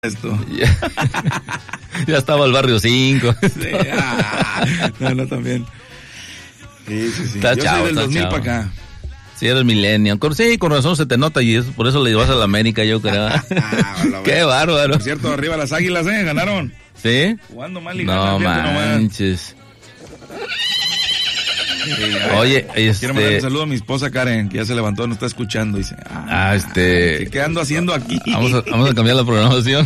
esto. Ya estaba el barrio 5. Sí, no, también. Sí. Está Yo chavo, soy del está 2000 chavo. para acá. Sí, eres millennial. Sí, con razón se te nota y por eso le vas a la América, yo creo. Qué bárbaro. Por cierto, arriba las Águilas, ganaron. ¿Sí? Jugando mal y No manches. Sí, Oye, quiero mandar un saludo a mi esposa Karen, que ya se levantó, no está escuchando. Dice, ¿qué ando haciendo aquí? Vamos a cambiar la programación.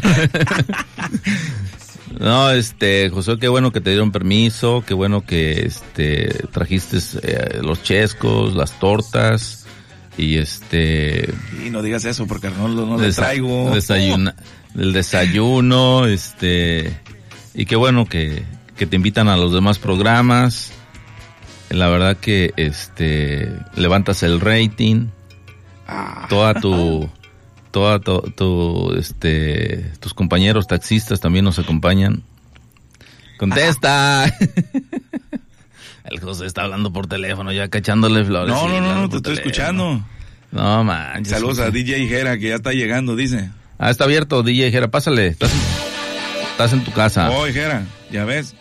No, José, qué bueno que te dieron permiso, qué bueno que trajiste los chescos, las tortas y Sí, no digas eso porque no le traigo. El desayuno, y qué bueno que te invitan a los demás programas. La verdad que levantas el rating. Tus compañeros taxistas también nos acompañan. ¡Contesta! El José está hablando por teléfono, ya cachándole flores. No, te estoy escuchando. No manches. Saludos a DJ Jera, que ya está llegando, dice. Está abierto, DJ Jera, pásale. Estás en tu casa. Oh, Jera, ya ves.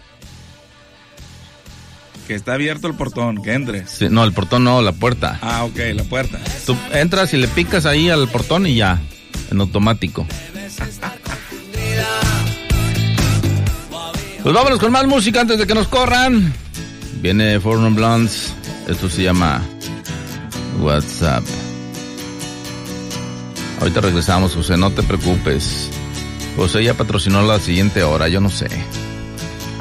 Que está abierto el portón, que entre. Sí, no, el portón no, la puerta. Ok, la puerta. Tú entras y le picas ahí al portón y ya, en automático. Pues vámonos con más música antes de que nos corran. Viene Four Non Blondes. Esto se llama WhatsApp. Ahorita regresamos, José, no te preocupes. José ya patrocinó la siguiente hora, yo no sé.